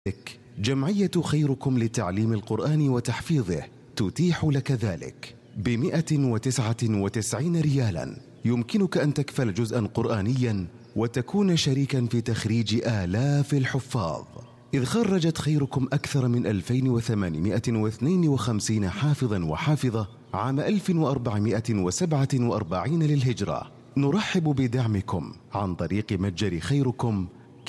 جمعية خيركم لتعليم القرآن وتحفيظه تتيح لك ذلك ب199 ريالا. يمكنك أن تكفل جزءا قرآنيا وتكون شريكا في تخريج آلاف الحفاظ، إذ خرجت خيركم أكثر من 2852 حافظا وحافظة عام 1447 للهجرة. نرحب بدعمكم عن طريق متجر خيركم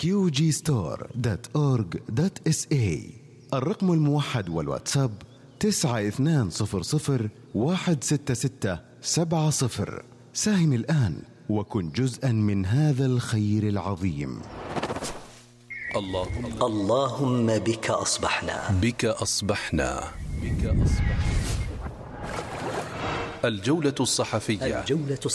qgstore.org.sa. الرقم الموحد والواتساب 9200166770. ساهم الآن وكن جزءا من هذا الخير العظيم. اللهم بك أصبحنا. الجولة الصحفية.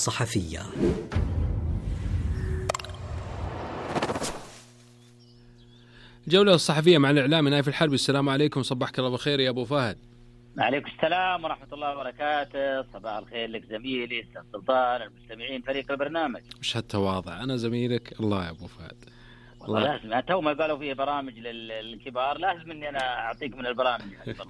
الجولة الصحفية مع الإعلام نايف الحربي. السلام عليكم، صبحك الله بخير يا أبو فهد. عليكم السلام ورحمة الله وبركاته. صباح الخير لك زميلي أستاذ سلطان، المستمعين، فريق البرنامج. مش هالتواضع، أنا زميلك. الله يا أبو فهد. والله لازم، تو ما قالوا فيه برامج للكبار، لازم إني أنا أعطيك من البرامج.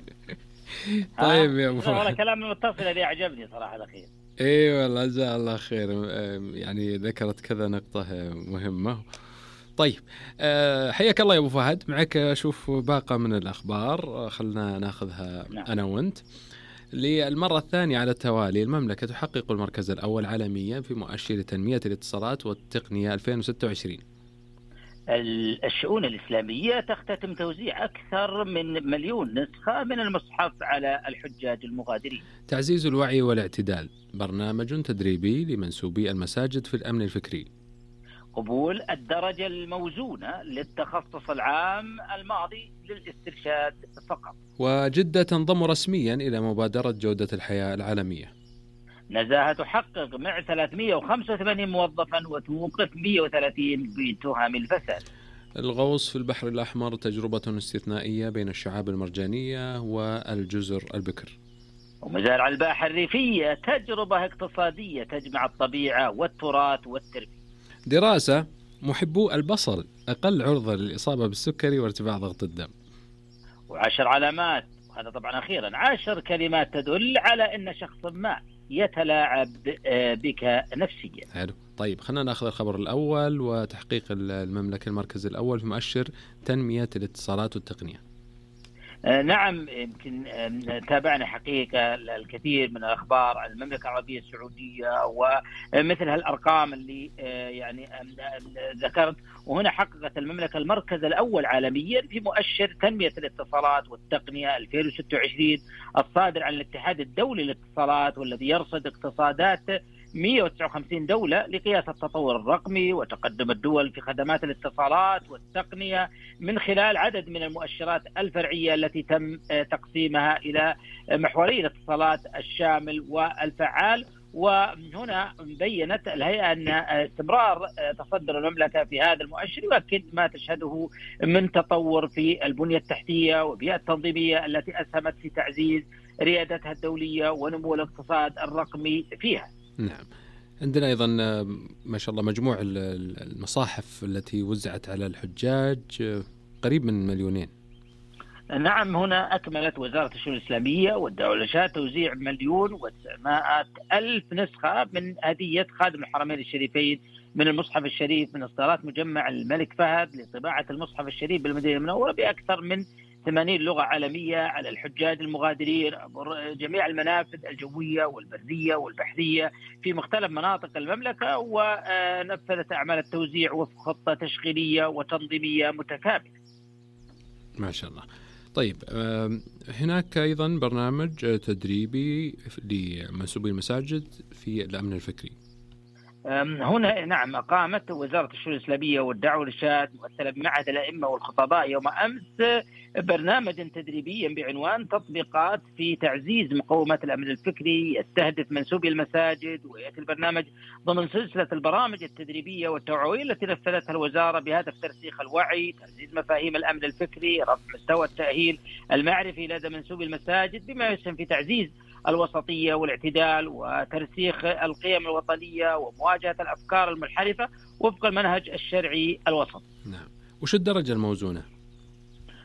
طيب يا أبو فهد، والله كلام المتصل الذي أعجبني صراحة الأخير. إيه والله جزاه الله خير، يعني ذكرت كذا نقطة مهمة. طيب حياك الله يا أبو فهد. معك أشوف باقة من الأخبار، خلنا ناخذها. نعم. أنا وأنت. للمرة الثانية على التوالي المملكة تحقق المركز الأول عالميا في مؤشر تنمية الاتصالات والتقنية 2026. الشؤون الإسلامية تختتم توزيع أكثر من 1,000,000 نسخة من المصحف على الحجاج المغادرين. تعزيز الوعي والاعتدال، برنامج تدريبي لمنسوبي المساجد في الأمن الفكري. قبول الدرجة الموزونة للتخصص العام الماضي للاسترشاد فقط. وجدة تنضم رسميا إلى مبادرة جودة الحياة العالمية. نزاهة تحقق مع 385 موظفا وتوقف 130 بتهم الفساد. الغوص في البحر الأحمر تجربة استثنائية بين الشعاب المرجانية والجزر البكر. ومزارع الباحة الريفية تجربة اقتصادية تجمع الطبيعة والتراث والتربية. دراسة محبو البصل أقل عرضة للإصابة بالسكري وارتفاع ضغط الدم. و10 علامات، وهذا طبعا أخيرا 10 كلمات تدل على أن شخص ما يتلاعب بك نفسيا. حلو. طيب خلينا ناخذ الخبر الأول. وتحقيق المملكة المركز الأول في مؤشر تنمية الاتصالات والتقنية. نعم، يمكن تابعنا حقيقة الكثير من الأخبار عن المملكة العربية السعودية ومثل هالأرقام اللي يعني ذكرت. وهنا حققت المملكة المركز الأول عالميا في مؤشر تنمية الاتصالات والتقنية 2026 الصادر عن الاتحاد الدولي للاتصالات، والذي يرصد اقتصادات 159 دولة لقياس التطور الرقمي وتقدم الدول في خدمات الاتصالات والتقنية من خلال عدد من المؤشرات الفرعية التي تم تقسيمها إلى محوري الاتصالات الشامل والفعال. وهنا بيّنت الهيئة أن استمرار تصدر المملكة في هذا المؤشر يؤكد ما تشهده من تطور في البنية التحتية والبيئة التنظيمية التي أسهمت في تعزيز ريادتها الدولية ونمو الاقتصاد الرقمي فيها. نعم. عندنا أيضا ما شاء الله مجموع المصاحف التي وزعت على الحجاج قريب من 2,000,000. نعم، هنا أكملت وزارة الشؤون الإسلامية والدولشات توزيع 1,900,000 نسخة من هدية خادم الحرمين الشريفين من المصحف الشريف من إصدارات مجمع الملك فهد لطباعة المصحف الشريف بالمدينة المنورة بأكثر من 80 لغة عالمية على الحجاج المغادرين عبر جميع المنافذ الجوية والبرية والبحرية في مختلف مناطق المملكة. ونفذت أعمال التوزيع وفق خطة تشغيلية وتنظيمية متكاملة. ما شاء الله. طيب هناك أيضا برنامج تدريبي لمنسوبي المساجد في الأمن الفكري. هنا نعم أقامت وزارة الشؤون الإسلامية والدعوة والإرشاد ممثلة بمعهد الأئمة والخطباء يوم أمس برنامجا تدريبيا بعنوان تطبيقات في تعزيز مقومات الأمن الفكري يستهدف منسوبي المساجد. ويأتي البرنامج ضمن سلسلة البرامج التدريبية والتوعوية التي نفذتها الوزارة بهدف ترسيخ الوعي، تعزيز مفاهيم الأمن الفكري، رفع مستوى التأهيل المعرفي لدى منسوبي المساجد، بما يسهم في تعزيز الوسطية والاعتدال وترسيخ القيم الوطنية ومواجهة الأفكار المنحرفة وفق المنهج الشرعي الوسط. نعم. وش الدرجة الموزونة؟